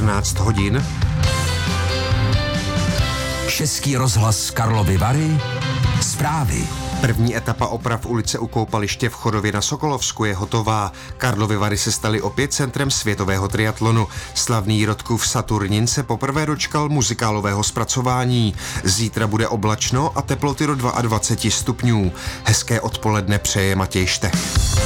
14 hodin. Český rozhlas Karlovy Vary. Zprávy. První etapa oprav ulice u Koupaliště v Chodově na Sokolovsku je hotová. Karlovy Vary se staly opět centrem světového triatlonu. Slavný Jirotkův Saturnin se poprvé dočkal muzikálového zpracování. Zítra bude oblačno a teploty do 22 stupňů. Hezké odpoledne přeje Matěj Štech.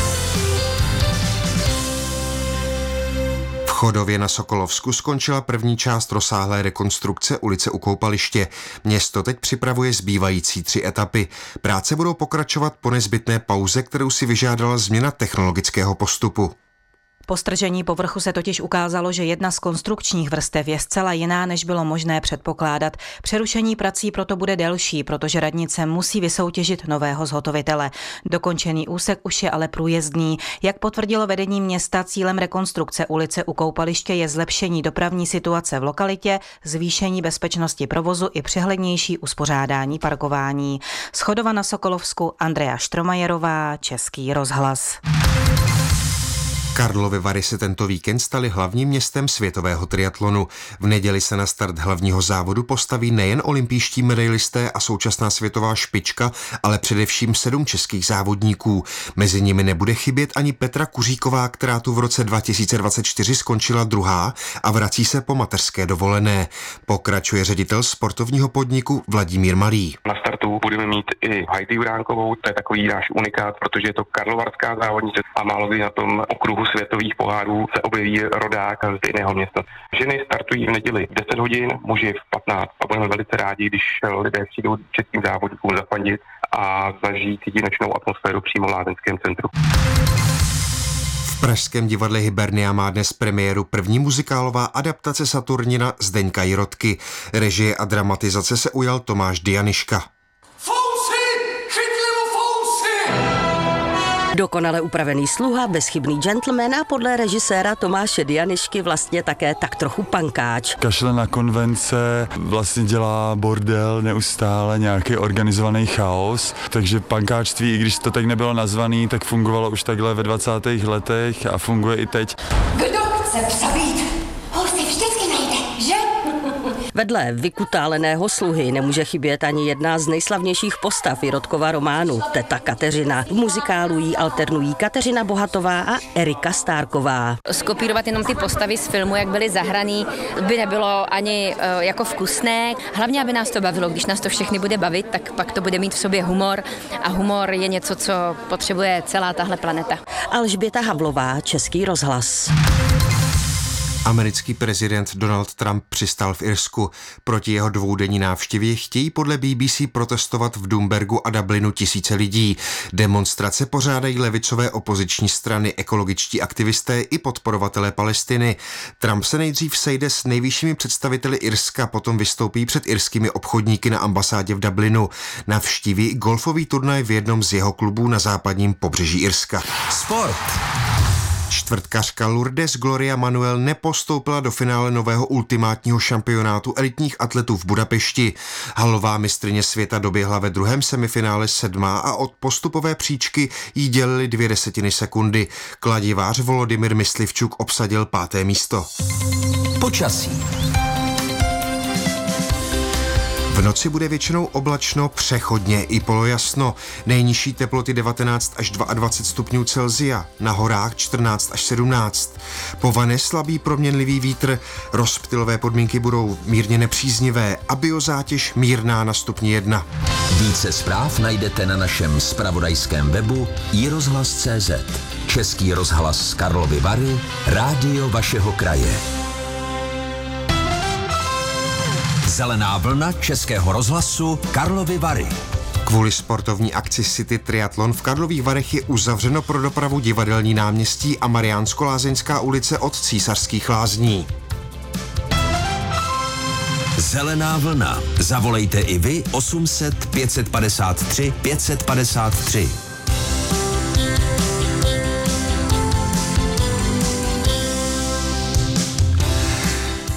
V Chodově na Sokolovsku skončila první část rozsáhlé rekonstrukce ulice u Koupaliště. Město teď připravuje zbývající 3 etapy. Práce budou pokračovat po nezbytné pauze, kterou si vyžádala změna technologického postupu. Po stržení povrchu se totiž ukázalo, že jedna z konstrukčních vrstev je zcela jiná, než bylo možné předpokládat. Přerušení prací proto bude delší, protože radnice musí vysoutěžit nového zhotovitele. Dokončený úsek už je ale průjezdný. Jak potvrdilo vedení města, cílem rekonstrukce ulice u Koupaliště je zlepšení dopravní situace v lokalitě, zvýšení bezpečnosti provozu i přehlednější uspořádání parkování. Z Chodova na Sokolovsku Andrea Štromajerová, Český rozhlas. Karlovy Vary se tento víkend staly hlavním městem světového triatlonu. V neděli se na start hlavního závodu postaví nejen olympijští medailisté a současná světová špička, ale především 7 českých závodníků. Mezi nimi nebude chybět ani Petra Kuříková, která tu v roce 2024 skončila druhá a vrací se po mateřské dovolené. Pokračuje ředitel sportovního podniku Vladimír Malý. Na startu budeme mít i Heidi Juránkovou, to je takový náš unikát, protože je to karlovarská závodnice a málo kdy na tom okruhu světových pohárů se objeví rodák z stejného města. Ženy startují v neděli v 10 hodin, muži v 15 a budeme velice rádi, když lidé přijdou českým závodníkům zafandit a zažít jedinečnou atmosféru přímo v lázeňském centru. V pražském divadle Hybernia má dnes premiéru první muzikálová adaptace Saturnina Zdeňka Jirotky. Režie a dramatizace se ujal Tomáš Dianiška. Dokonale upravený sluha, bezchybný gentleman a podle režiséra Tomáše Dianišky vlastně také tak trochu pankáč. Kašle na konvence, vlastně dělá bordel neustále, nějaký organizovaný chaos, takže pankáčství, i když to tak nebylo nazvaný, tak fungovalo už takhle ve 20. letech a funguje i teď. Kdo chce přabít, ho si vždycky najde, že? Vedle vykutáleného sluhy nemůže chybět ani jedna z nejslavnějších postav Jirotkova románu, teta Kateřina. V muzikálu jí alternují Kateřina Bohatová a Erika Stárková. Skopírovat jenom ty postavy z filmu, jak byly zahraný, by nebylo ani jako vkusné. Hlavně, aby nás to bavilo. Když nás to všechny bude bavit, tak pak to bude mít v sobě humor a humor je něco, co potřebuje celá tahle planeta. Alžběta Havlová, Český rozhlas. Americký prezident Donald Trump přistál v Irsku. Proti jeho dvoudenní návštěvě chtějí podle BBC protestovat v Doombergu a Dublinu tisíce lidí. Demonstrace pořádají levicové opoziční strany, ekologičtí aktivisté i podporovatelé Palestiny. Trump se nejdřív sejde s nejvyššími představiteli Irska, potom vystoupí před irskými obchodníky na ambasádě v Dublinu. Navštíví golfový turnaj v jednom z jeho klubů na západním pobřeží Irska. Sport. Čtvrtkařka Lourdes Gloria Manuel nepostoupila do finále nového ultimátního šampionátu elitních atletů v Budapešti. Halová mistryně světa doběhla ve druhém semifinále 7. a od postupové příčky jí dělily 0,2 sekundy. Kladivář Volodymyr Myslivčuk obsadil 5. místo. Počasí. V noci bude většinou oblačno, přechodně i polojasno. Nejnižší teploty 19 až 22 stupňů Celsia, na horách 14 až 17. Povane slabý proměnlivý vítr, rozptylové podmínky budou mírně nepříznivé a biozátěž mírná na stupni 1. Více zpráv najdete na našem zpravodajském webu iRozhlas.cz. Český rozhlas Karlovy Vary, rádio vašeho kraje. Zelená vlna Českého rozhlasu Karlovy Vary. Kvůli sportovní akci City Triathlon v Karlových Varech je uzavřeno pro dopravu Divadelní náměstí a Mariánsko-Lázeňská ulice od Císařských lázní. Zelená vlna. Zavolejte i vy 800 553 553.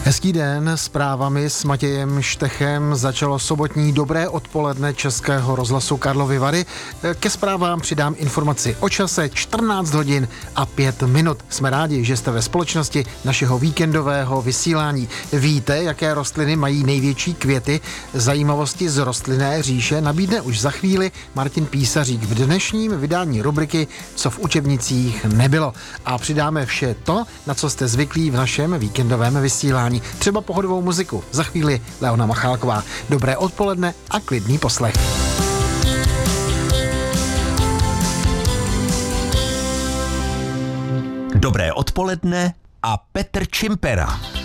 Hezký den, zprávami s Matějem Štechem začalo sobotní dobré odpoledne Českého rozhlasu Karlovy Vary. Ke zprávám přidám informaci o čase 14 hodin a 5 minut. Jsme rádi, že jste ve společnosti našeho víkendového vysílání. Víte, jaké rostliny mají největší květy? Zajímavosti z rostlinné říše nabídne už za chvíli Martin Písařík v dnešním vydání rubriky Co v učebnicích nebylo. A přidáme vše to, na co jste zvyklí v našem víkendovém vysílání. Třeba pohodovou muziku. Za chvíli Leona Machálková. Dobré odpoledne a klidný poslech. Dobré odpoledne a Petr Čimpera.